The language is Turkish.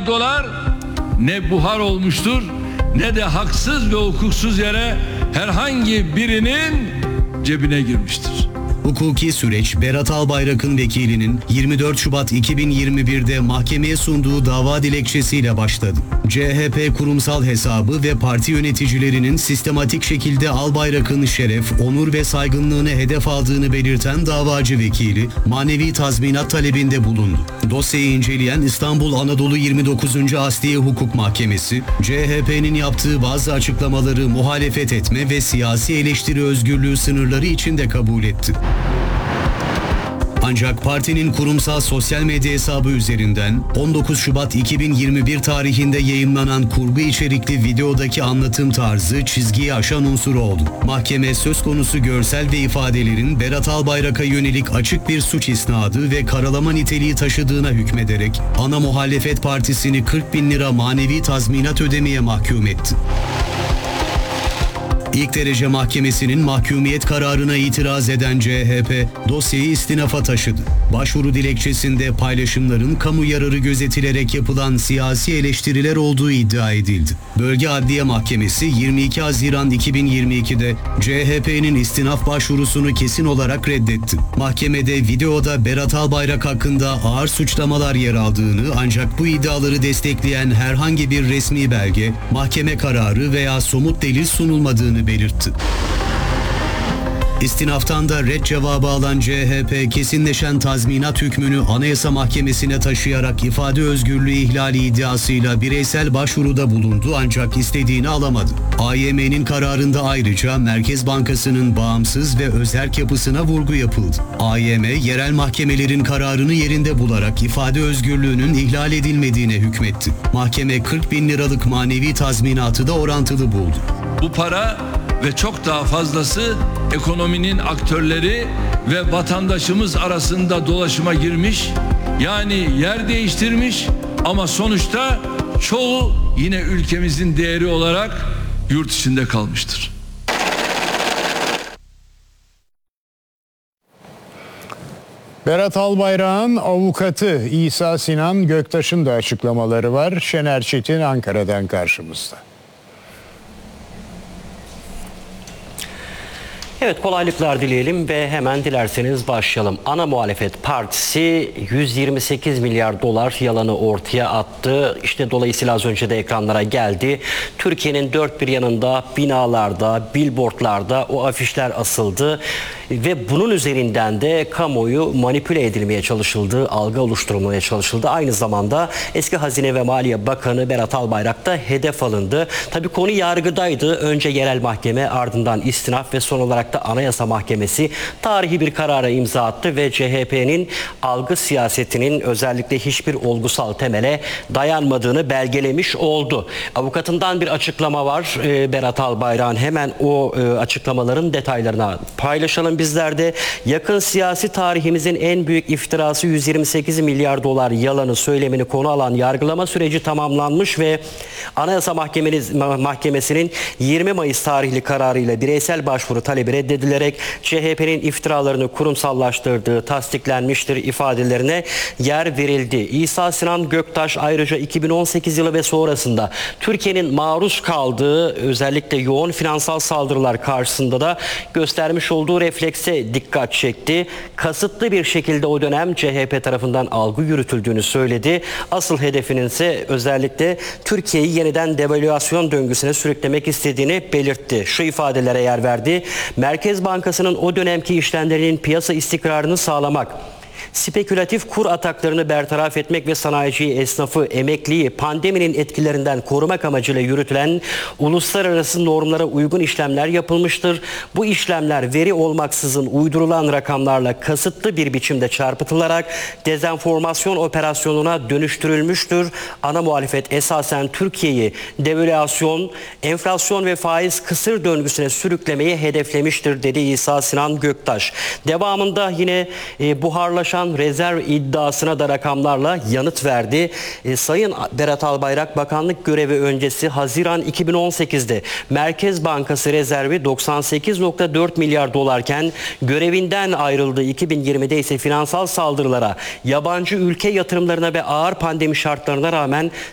milyar dolar ne buhar olmuştur ne de haksız ve hukuksuz yere herhangi birinin cebine girmiştir. Hukuki süreç Berat Albayrak'ın vekilinin 24 Şubat 2021'de mahkemeye sunduğu dava dilekçesiyle başladı. CHP kurumsal hesabı ve parti yöneticilerinin sistematik şekilde Albayrak'ın şeref, onur ve saygınlığını hedef aldığını belirten davacı vekili manevi tazminat talebinde bulundu. Dosyayı inceleyen İstanbul Anadolu 29. Asliye Hukuk Mahkemesi, CHP'nin yaptığı bazı açıklamaları muhalefet etme ve siyasi eleştiri özgürlüğü sınırları içinde kabul etti. Ancak partinin kurumsal sosyal medya hesabı üzerinden 19 Şubat 2021 tarihinde yayımlanan kurgu içerikli videodaki anlatım tarzı çizgiyi aşan unsur oldu. Mahkeme söz konusu görsel ve ifadelerin Berat Albayrak'a yönelik açık bir suç isnadı ve karalama niteliği taşıdığına hükmederek ana muhalefet partisini 40.000 lira manevi tazminat ödemeye mahkum etti. İlk derece mahkemesinin mahkumiyet kararına itiraz eden CHP dosyayı istinafa taşıdı. Başvuru dilekçesinde paylaşımların kamu yararı gözetilerek yapılan siyasi eleştiriler olduğu iddia edildi. Bölge Adliye Mahkemesi 22 Haziran 2022'de CHP'nin istinaf başvurusunu kesin olarak reddetti. Mahkemede videoda Berat Albayrak hakkında ağır suçlamalar yer aldığını ancak bu iddiaları destekleyen herhangi bir resmi belge, mahkeme kararı veya somut delil sunulmadığını belirtti. İstinaftan da red cevabı alan CHP kesinleşen tazminat hükmünü Anayasa Mahkemesi'ne taşıyarak ifade özgürlüğü ihlali iddiasıyla bireysel başvuruda bulundu ancak istediğini alamadı. AYM'nin kararında ayrıca Merkez Bankası'nın bağımsız ve özerk yapısına vurgu yapıldı. AYM, yerel mahkemelerin kararını yerinde bularak ifade özgürlüğünün ihlal edilmediğine hükmetti. Mahkeme 40.000 liralık manevi tazminatı da orantılı buldu. Bu para ve çok daha fazlası ekonominin aktörleri ve vatandaşımız arasında dolaşıma girmiş, yani yer değiştirmiş ama sonuçta çoğu yine ülkemizin değeri olarak yurt içinde kalmıştır. Berat Albayrak'ın avukatı İsa Sinan Göktaş'ın da açıklamaları var. Şener Çetin Ankara'dan karşımızda. Evet, kolaylıklar dileyelim ve hemen dilerseniz başlayalım. Ana Muhalefet Partisi 128 milyar dolar yalanı ortaya attı. İşte dolayısıyla az önce de ekranlara geldi. Türkiye'nin dört bir yanında binalarda, billboardlarda o afişler asıldı. Ve bunun üzerinden de kamuoyu manipüle edilmeye çalışıldı, algı oluşturulmaya çalışıldı. Aynı zamanda eski Hazine ve Maliye Bakanı Berat Albayrak da hedef alındı. Tabii konu yargıdaydı. Önce yerel mahkeme, ardından istinaf ve son olarak da Anayasa Mahkemesi tarihi bir karara imza attı ve CHP'nin algı siyasetinin özellikle hiçbir olgusal temele dayanmadığını belgelemiş oldu. Avukatından bir açıklama var Berat Albayrak'ın. Hemen o açıklamaların detaylarına paylaşalım bizler de. Yakın siyasi tarihimizin en büyük iftirası 128 milyar dolar yalanı söylemini konu alan yargılama süreci tamamlanmış ve Anayasa Mahkemesi'nin 20 Mayıs tarihli kararıyla bireysel başvuru talebi reddedilerek CHP'nin iftiralarını kurumsallaştırdığı tasdiklenmiştir ifadelerine yer verildi. İsa Sinan Göktaş ayrıca 2018 yılı ve sonrasında Türkiye'nin maruz kaldığı özellikle yoğun finansal saldırılar karşısında da göstermiş olduğu reflekse dikkat çekti. Kasıtlı bir şekilde o dönem CHP tarafından algı yürütüldüğünü söyledi. Asıl hedefinin ise özellikle Türkiye'yi yeniden devalüasyon döngüsüne sürüklemek istediğini belirtti. Şu ifadelere yer verdi. Merkez Bankası'nın o dönemki işlemlerinin piyasa istikrarını sağlamak, spekülatif kur ataklarını bertaraf etmek ve sanayiciyi, esnafı, emekliyi pandeminin etkilerinden korumak amacıyla yürütülen uluslararası normlara uygun işlemler yapılmıştır. Bu işlemler veri olmaksızın uydurulan rakamlarla kasıtlı bir biçimde çarpıtılarak dezenformasyon operasyonuna dönüştürülmüştür. Ana muhalefet esasen Türkiye'yi devalüasyon, enflasyon ve faiz kısır döngüsüne sürüklemeyi hedeflemiştir dedi İsa Sinan Göktaş. Devamında yine buharlaşan rezerv iddiasına da rakamlarla yanıt verdi. Sayın Berat Albayrak bakanlık görevi öncesi Haziran 2018'de Merkez Bankası rezervi 98,4 milyar dolarken görevinden ayrıldığı 2020'de ise finansal saldırılara, yabancı ülke yatırımlarına ve ağır pandemi şartlarına rağmen